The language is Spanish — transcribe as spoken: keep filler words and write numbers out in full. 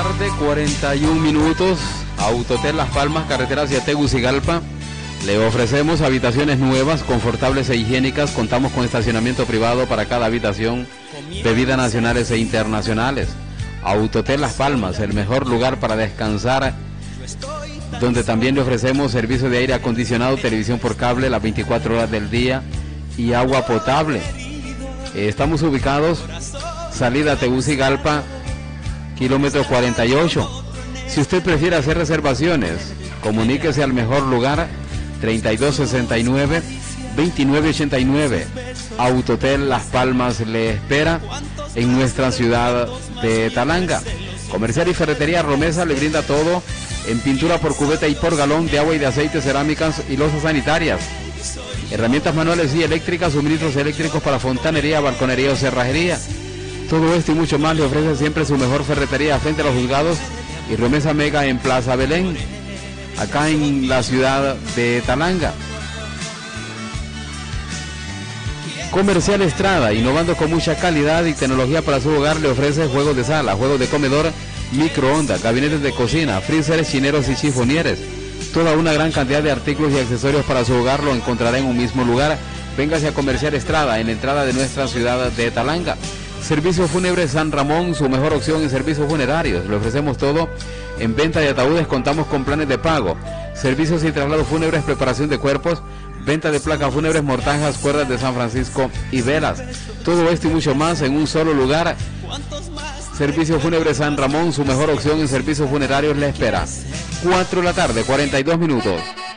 tarde, cuarenta y un minutos. Autotel Las Palmas, carretera hacia Tegucigalpa. Le ofrecemos habitaciones nuevas, confortables e higiénicas. Contamos con estacionamiento privado para cada habitación, bebidas nacionales e internacionales. Autotel Las Palmas, el mejor lugar para descansar, donde también le ofrecemos servicio de aire acondicionado, televisión por cable las veinticuatro horas del día y agua potable. Estamos ubicados, salida Tegucigalpa, kilómetro cuarenta y ocho. Si usted prefiere hacer reservaciones, comuníquese al mejor lugar, treinta y dos sesenta y nueve, veintinueve ochenta y nueve. Autotel Las Palmas le espera en nuestra ciudad de Talanga. Comercial y ferretería Romesa le brinda todo en pintura por cubeta y por galón de agua y de aceite, cerámicas y losas sanitarias. Herramientas manuales y eléctricas, suministros eléctricos para fontanería, balconería o cerrajería. Todo esto y mucho más le ofrece siempre su mejor ferretería frente a los juzgados y Romesa Mega en Plaza Belén, acá en la ciudad de Talanga. Comercial Estrada, innovando con mucha calidad y tecnología para su hogar, le ofrece juegos de sala, juegos de comedor, microondas, gabinetes de cocina, freezers, chineros y chifonieres. Toda una gran cantidad de artículos y accesorios para su hogar lo encontrará en un mismo lugar. Véngase a Comercial Estrada, en la entrada de nuestra ciudad de Talanga. Servicio Fúnebre San Ramón, su mejor opción en servicios funerarios. Le ofrecemos todo en venta de ataúdes, contamos con planes de pago. Servicios y traslados fúnebres, preparación de cuerpos, venta de placas fúnebres, mortajas, cuerdas de San Francisco y velas. Todo esto y mucho más en un solo lugar. Servicio Fúnebre San Ramón, su mejor opción en servicios funerarios le espera. cuatro de la tarde, cuarenta y dos minutos.